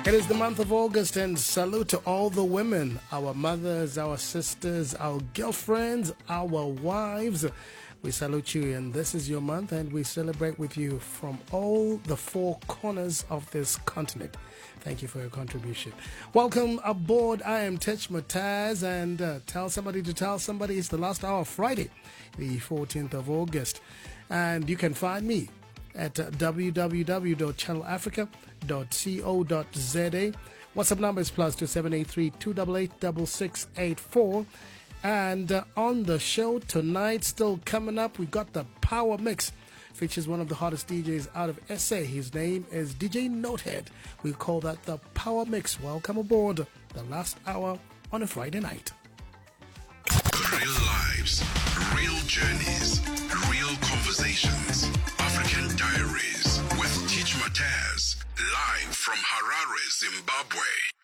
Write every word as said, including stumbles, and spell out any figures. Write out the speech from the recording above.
It is the month of August, and salute to all the women, our mothers, our sisters, our girlfriends, our wives. We salute you, and this is your month, and we celebrate with you from all the four corners of this continent. Thank you for your contribution. Welcome aboard. I am Tech Mataz, and uh, tell somebody to tell somebody. It's the last hour of Friday, the fourteenth of August, and you can find me at uh, w w w dot channel africa dot co dot z a. WhatsApp number is plus two seven eight three two eight eight six eight four. And uh, on the show tonight, still coming up, we got the Power Mix. Features one of the hottest D Js out of S A. His name is D J Notehead. We call that the Power Mix. Welcome aboard the last hour on a Friday night. Real lives, real journeys, real conversations. African Diaries with Teach Mataz, live from Harare, Zimbabwe.